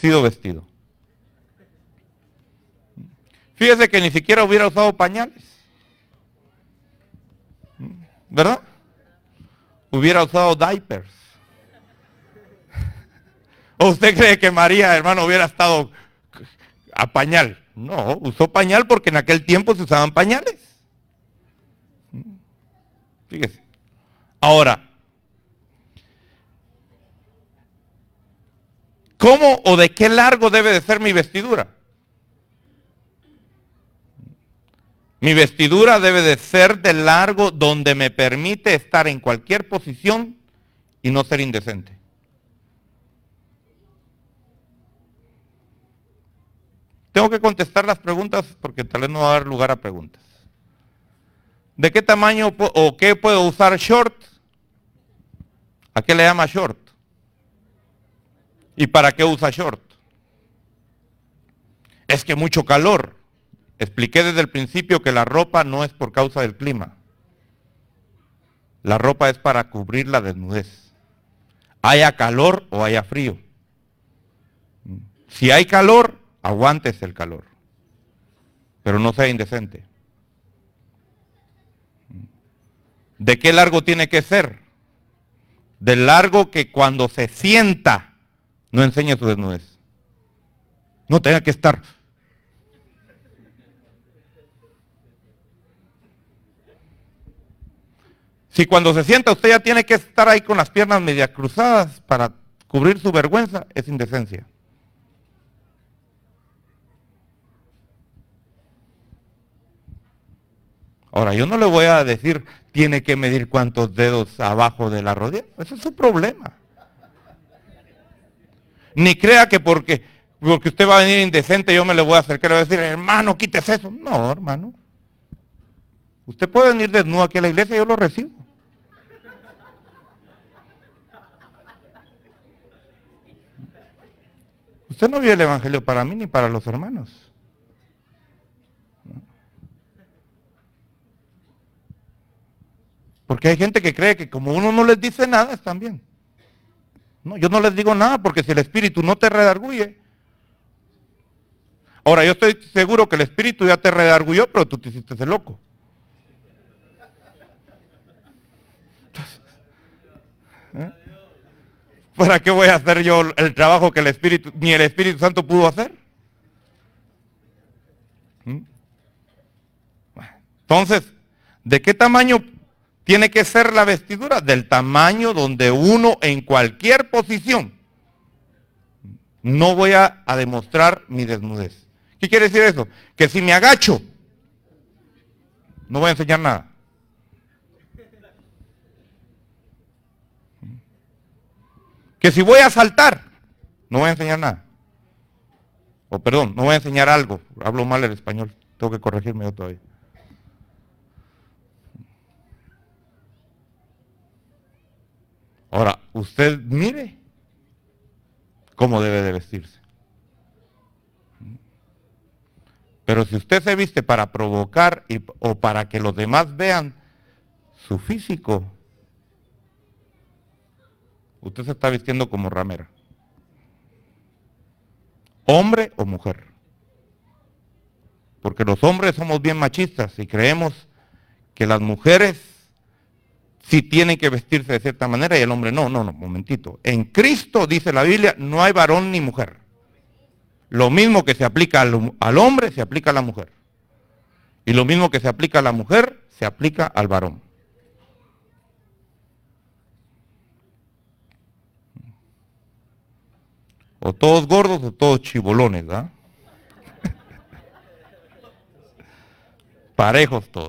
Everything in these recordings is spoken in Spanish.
sido vestido. Fíjese que ni siquiera hubiera usado pañales, ¿verdad? Hubiera usado diapers. ¿O usted cree que María, hermano, hubiera estado a pañal? No, usó pañal porque en aquel tiempo se usaban pañales. Fíjese. Ahora, ¿cómo o de qué largo debe de ser mi vestidura? Mi vestidura debe de ser de largo donde me permite estar en cualquier posición y no ser indecente. Tengo que contestar las preguntas porque tal vez no va a dar lugar a preguntas. ¿De qué tamaño o qué puedo usar short? ¿A qué le llama short? ¿Y para qué usa short? Es que mucho calor. Expliqué desde el principio que la ropa no es por causa del clima. La ropa es para cubrir la desnudez. Haya calor o haya frío. Si hay calor, aguántese el calor. Pero no sea indecente. ¿De qué largo tiene que ser? Del largo que cuando se sienta no enseñe su desnudez. No tenga que estar. Si cuando se sienta usted ya tiene que estar ahí con las piernas media cruzadas para cubrir su vergüenza, es indecencia. Ahora, yo no le voy a decir, tiene que medir cuántos dedos abajo de la rodilla. Ese es su problema. Ni crea que porque usted va a venir indecente, yo me le voy a acercar y le voy a decir, hermano, quítese eso. No, hermano. Usted puede venir desnudo aquí a la iglesia y yo lo recibo. Usted no vio el evangelio para mí ni para los hermanos. Porque hay gente que cree que como uno no les dice nada, están bien. No, yo no les digo nada porque si el Espíritu no te redarguye. Ahora, yo estoy seguro que el Espíritu ya te redarguyó, pero tú te hiciste ese loco. ¿Para qué voy a hacer yo el trabajo que ni el Espíritu Santo pudo hacer? Entonces, ¿de qué tamaño tiene que ser la vestidura? Del tamaño donde uno en cualquier posición no voy a demostrar mi desnudez. ¿Qué quiere decir eso? Que si me agacho, no voy a enseñar nada. Que si voy a saltar, no voy a enseñar nada. O perdón, no voy a enseñar algo. Hablo mal el español, tengo que corregirme yo todavía. Ahora, usted mire cómo debe de vestirse. Pero si usted se viste para provocar o para que los demás vean su físico, usted se está vistiendo como ramera. Hombre o mujer. Porque los hombres somos bien machistas y creemos que las mujeres sí tienen que vestirse de cierta manera y el hombre no, momentito. En Cristo, dice la Biblia, no hay varón ni mujer. Lo mismo que se aplica al hombre, se aplica a la mujer. Y lo mismo que se aplica a la mujer, se aplica al varón. O todos gordos o todos chibolones, ¿verdad? Parejos todos.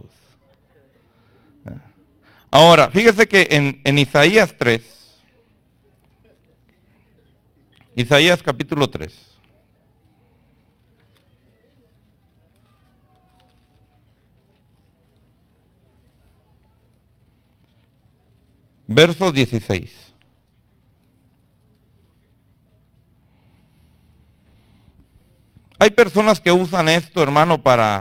Ahora, fíjese que en Isaías 3, Isaías capítulo 3, verso 16. Hay personas que usan esto, hermano,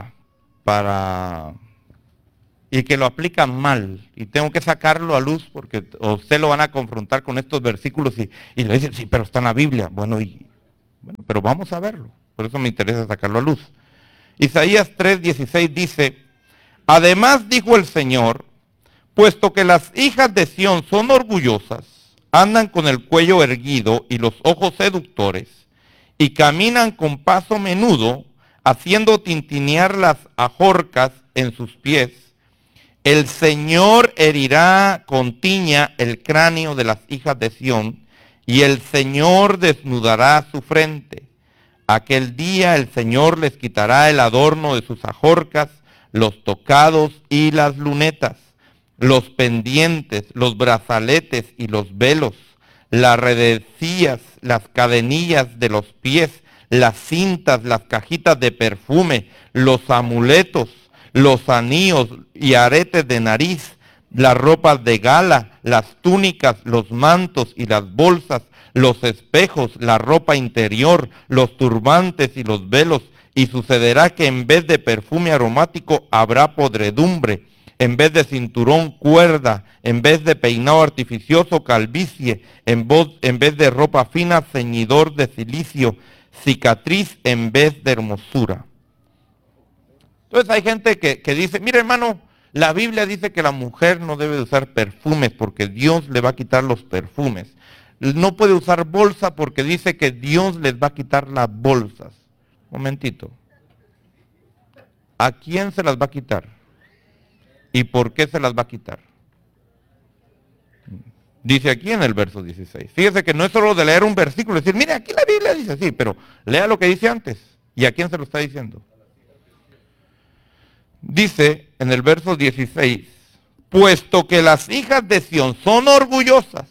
y que lo aplican mal. Y tengo que sacarlo a luz porque a usted lo van a confrontar con estos versículos y le dicen, sí, pero está en la Biblia. Bueno, Bueno, pero vamos a verlo. Por eso me interesa sacarlo a luz. Isaías 3:16 dice, además dijo el Señor, puesto que las hijas de Sión son orgullosas, andan con el cuello erguido y los ojos seductores, y caminan con paso menudo, haciendo tintinear las ajorcas en sus pies, el Señor herirá con tiña el cráneo de las hijas de Sión, y el Señor desnudará su frente. Aquel día el Señor les quitará el adorno de sus ajorcas, los tocados y las lunetas, los pendientes, los brazaletes y los velos, las redecillas, las cadenillas de los pies, las cintas, las cajitas de perfume, los amuletos, los anillos y aretes de nariz, las ropas de gala, las túnicas, los mantos y las bolsas, los espejos, la ropa interior, los turbantes y los velos, y sucederá que en vez de perfume aromático habrá podredumbre, en vez de cinturón cuerda, en vez de peinado artificioso calvicie, en vez de ropa fina ceñidor de cilicio, cicatriz en vez de hermosura. Entonces hay gente que dice, mire hermano, la Biblia dice que la mujer no debe usar perfumes porque Dios le va a quitar los perfumes. No puede usar bolsa porque dice que Dios les va a quitar las bolsas. Momentito. ¿A quién se las va a quitar? ¿Y por qué se las va a quitar? Dice aquí en el verso 16. Fíjese que no es solo de leer un versículo y decir, mire, aquí la Biblia dice así, pero lea lo que dice antes. ¿Y a quién se lo está diciendo? Dice en el verso 16, puesto que las hijas de Sión son orgullosas,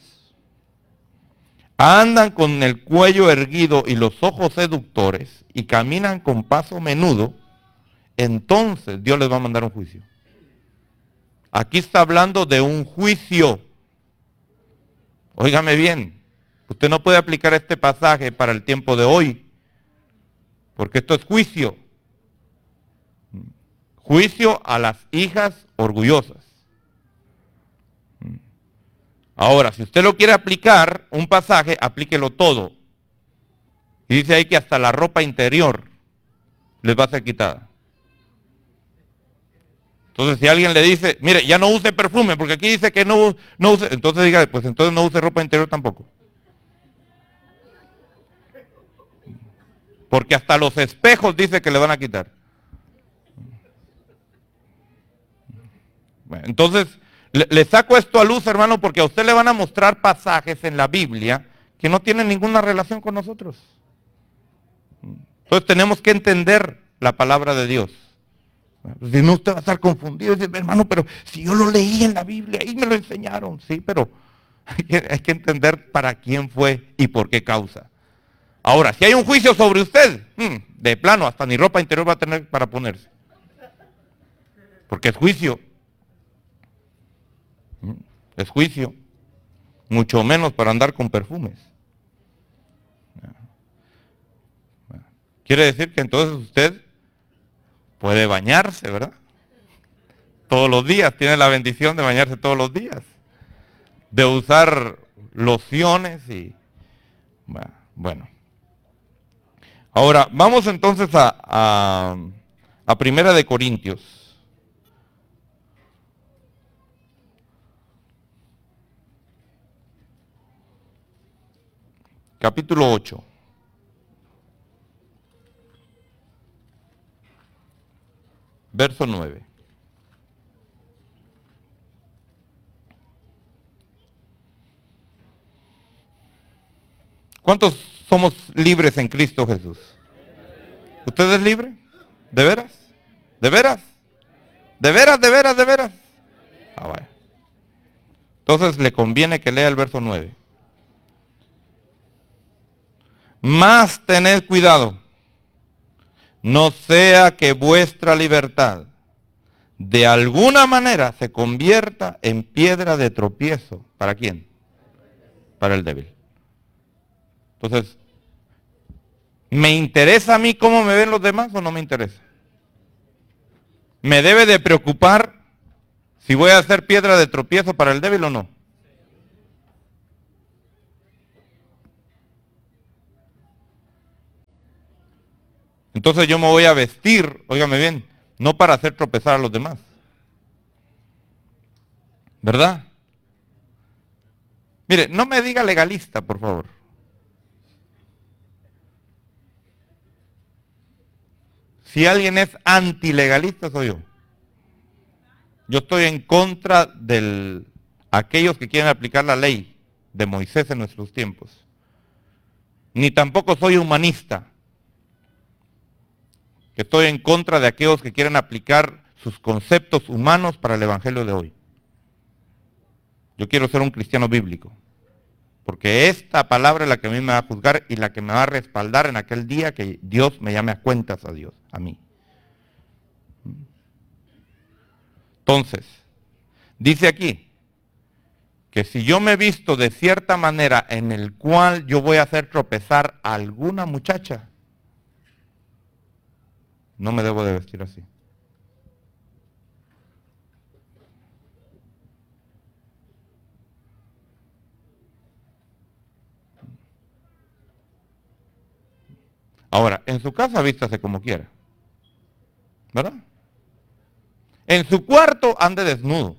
andan con el cuello erguido y los ojos seductores y caminan con paso menudo, entonces Dios les va a mandar un juicio. Aquí está hablando de un juicio. Óigame bien, usted no puede aplicar este pasaje para el tiempo de hoy, porque esto es juicio. Juicio a las hijas orgullosas. Ahora, si usted lo quiere aplicar, un pasaje, aplíquelo todo. Y dice ahí que hasta la ropa interior les va a ser quitada. Entonces, si alguien le dice, mire, ya no use perfume, porque aquí dice que no use, entonces diga, pues entonces no use ropa interior tampoco. Porque hasta los espejos dice que le van a quitar. Bueno, entonces, le saco esto a luz, hermano, porque a usted le van a mostrar pasajes en la Biblia que no tienen ninguna relación con nosotros. Entonces tenemos que entender la palabra de Dios. Si no, usted va a estar confundido y dice, hermano, pero si yo lo leí en la Biblia y me lo enseñaron. Sí, pero hay que entender para quién fue y por qué causa. Ahora, si hay un juicio sobre usted, de plano, hasta ni ropa interior va a tener para ponerse. Porque es juicio. Es juicio. Mucho menos para andar con perfumes. Quiere decir que entonces usted puede bañarse, ¿verdad? Todos los días, tiene la bendición de bañarse todos los días. De usar lociones y... Bueno. Ahora, vamos entonces a Primera de Corintios. Capítulo 8. Verso 9. ¿Cuántos somos libres en Cristo Jesús? ¿Usted es libre? ¿De veras? ¿De veras? ¿De veras, de veras, de veras? Ah, vaya. Entonces le conviene que lea el verso 9. Mas tened cuidado, no sea que vuestra libertad de alguna manera se convierta en piedra de tropiezo. ¿Para quién? Para el débil. Entonces, ¿me interesa a mí cómo me ven los demás o no me interesa? ¿Me debe de preocupar si voy a ser piedra de tropiezo para el débil o no? Entonces yo me voy a vestir, óigame bien, no para hacer tropezar a los demás. ¿Verdad? Mire, no me diga legalista, por favor. Si alguien es antilegalista, soy yo. Yo estoy en contra de aquellos que quieren aplicar la ley de Moisés en nuestros tiempos. Ni tampoco soy humanista, que estoy en contra de aquellos que quieren aplicar sus conceptos humanos para el evangelio de hoy. Yo quiero ser un cristiano bíblico, porque esta palabra es la que a mí me va a juzgar y la que me va a respaldar en aquel día que Dios me llame a cuentas a Dios, a mí. Entonces, dice aquí que si yo me visto de cierta manera en el cual yo voy a hacer tropezar a alguna muchacha, no me debo de vestir así. Ahora, en su casa vístase como quiera, ¿verdad? En su cuarto ande desnudo.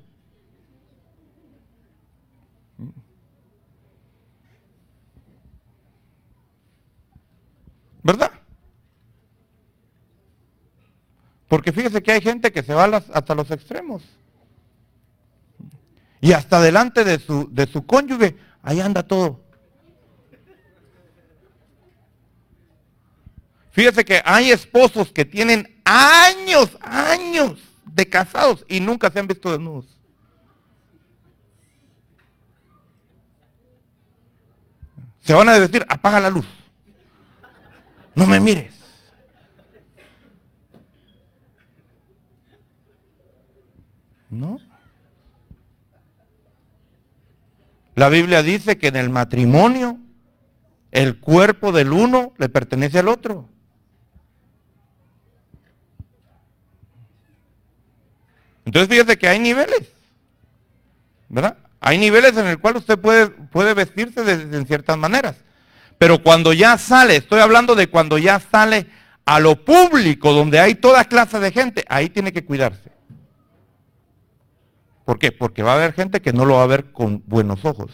¿Verdad? Porque fíjese que hay gente que se va hasta los extremos. Y hasta delante de su cónyuge, ahí anda todo. Fíjese que hay esposos que tienen años de casados y nunca se han visto desnudos. Se van a decir, apaga la luz. No me mires. ¿No? La Biblia dice que en el matrimonio el cuerpo del uno le pertenece al otro. Entonces fíjese que hay niveles, ¿verdad? Hay niveles en el cual usted puede vestirse en ciertas maneras. Pero cuando ya sale, estoy hablando de cuando ya sale a lo público, donde hay toda clase de gente, ahí tiene que cuidarse. ¿Por qué? Porque va a haber gente que no lo va a ver con buenos ojos.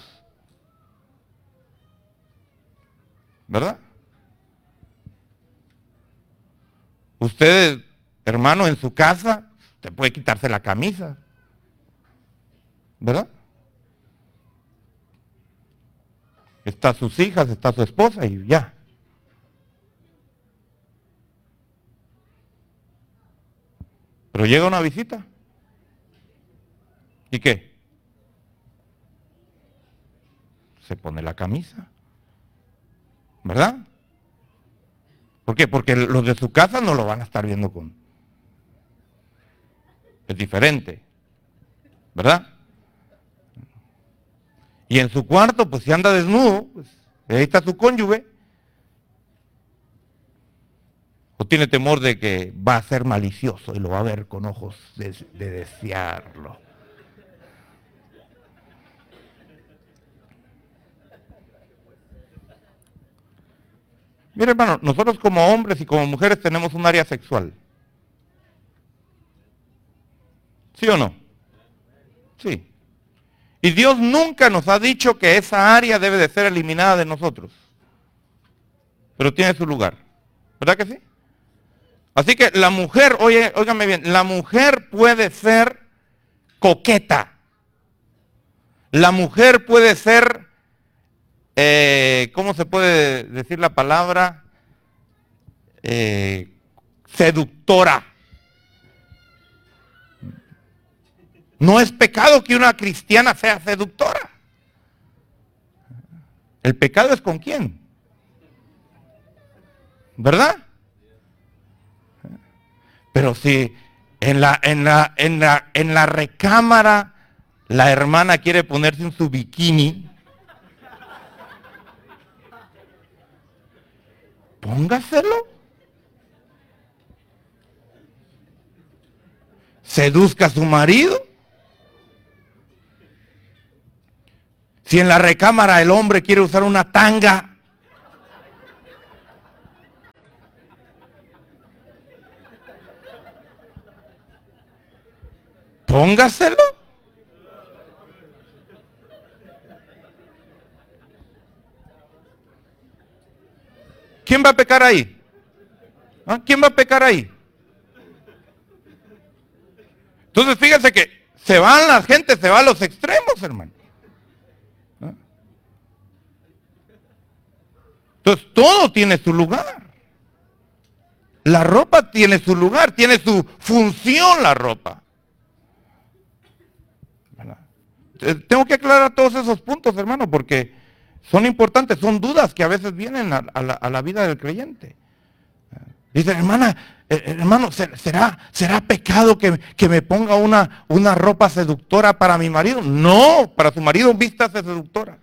¿Verdad? Usted, hermano, en su casa, usted puede quitarse la camisa. ¿Verdad? Está sus hijas, está su esposa y ya. Pero llega una visita. ¿Y qué? Se pone la camisa. ¿Verdad? ¿Por qué? Porque los de su casa no lo van a estar viendo con... Es diferente. ¿Verdad? Y en su cuarto, pues si anda desnudo, pues ahí está su cónyuge. O tiene temor de que va a ser malicioso y lo va a ver con ojos de desearlo. Mire, hermano, nosotros como hombres y como mujeres tenemos un área sexual. ¿Sí o no? Sí. Y Dios nunca nos ha dicho que esa área debe de ser eliminada de nosotros. Pero tiene su lugar. ¿Verdad que sí? Así que la mujer, óigame bien, la mujer puede ser coqueta. La mujer puede ser, ¿cómo se puede decir la palabra? Seductora. No es pecado que una cristiana sea seductora. El pecado es con quién. ¿Verdad? Pero si en la recámara la hermana quiere ponerse en su bikini, póngaselo. Seduzca a su marido. Si en la recámara el hombre quiere usar una tanga, póngaselo. ¿Quién va a pecar ahí? ¿Ah? ¿Quién va a pecar ahí? Entonces fíjense que se van las gentes, se va a los extremos, hermano. ¿Ah? Entonces todo tiene su lugar. La ropa tiene su lugar, tiene su función la ropa. ¿Verdad? Tengo que aclarar todos esos puntos, hermano, porque son importantes, son dudas que a veces vienen a la vida del creyente. Dice, hermano, ¿será pecado que me ponga una ropa seductora para mi marido? No, para su marido vístase seductora.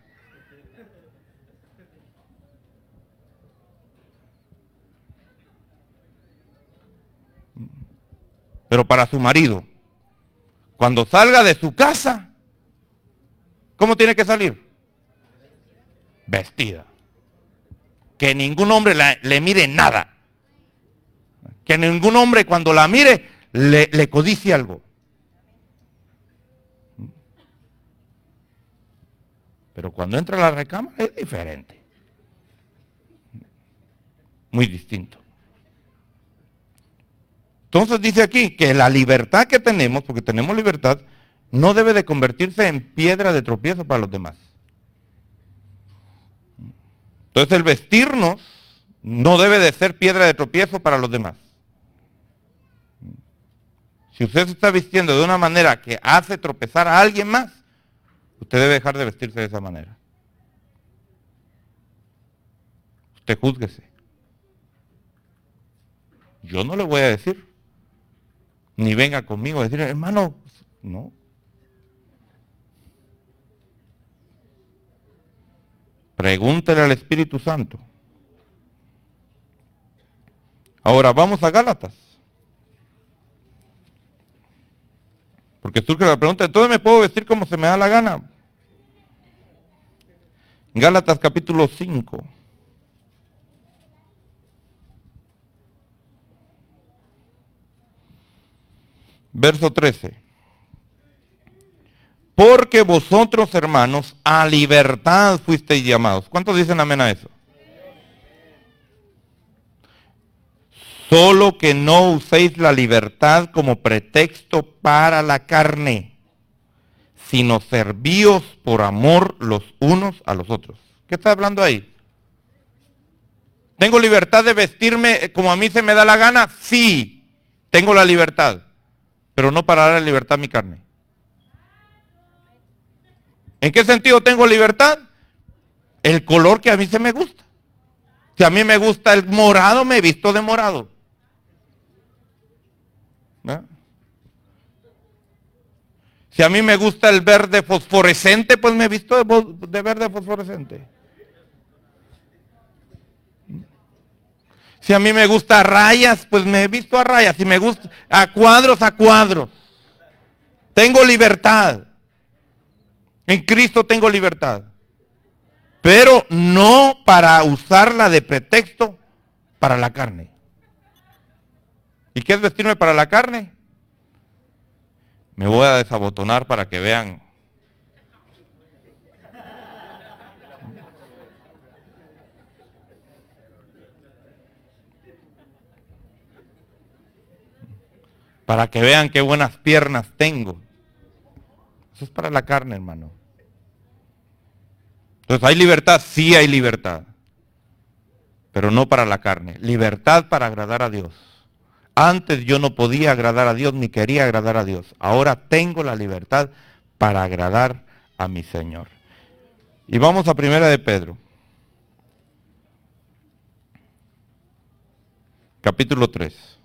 Pero para su marido, cuando salga de su casa, ¿cómo tiene que salir? Vestida. Que ningún hombre le mire nada. Que ningún hombre cuando la mire le codicie algo. Pero cuando entra a la recámara es diferente. Muy distinto. Entonces dice aquí que la libertad que tenemos, porque tenemos libertad, no debe de convertirse en piedra de tropiezo para los demás. Entonces el vestirnos no debe de ser piedra de tropiezo para los demás. Si usted se está vistiendo de una manera que hace tropezar a alguien más, usted debe dejar de vestirse de esa manera. Usted júzguese. Yo no le voy a decir, ni venga conmigo a decir, hermano, no. Pregúntele al Espíritu Santo. Ahora vamos a Gálatas. Porque surge la pregunta, ¿entonces me puedo vestir como se me da la gana? Gálatas capítulo 5. Verso 13. Porque vosotros, hermanos, a libertad fuisteis llamados. ¿Cuántos dicen amén a eso? Solo que no uséis la libertad como pretexto para la carne, sino servíos por amor los unos a los otros. ¿Qué está hablando ahí? ¿Tengo libertad de vestirme como a mí se me da la gana? Sí, tengo la libertad, pero no para dar libertad a mi carne. ¿En qué sentido tengo libertad? El color que a mí se me gusta. Si a mí me gusta el morado, me visto de morado. ¿No? Si a mí me gusta el verde fosforescente, pues me visto de verde fosforescente. Si a mí me gusta rayas, pues me visto a rayas. Si me gusta a cuadros, a cuadros. Tengo libertad. En Cristo tengo libertad. Pero no para usarla de pretexto para la carne. ¿Y qué es vestirme para la carne? Me voy a desabotonar para que vean. Para que vean qué buenas piernas tengo. Eso es para la carne, hermano. Entonces, ¿hay libertad? Sí hay libertad. Pero no para la carne. Libertad para agradar a Dios. Antes yo no podía agradar a Dios ni quería agradar a Dios. Ahora tengo la libertad para agradar a mi Señor. Y vamos a Primera de Pedro. Capítulo 3.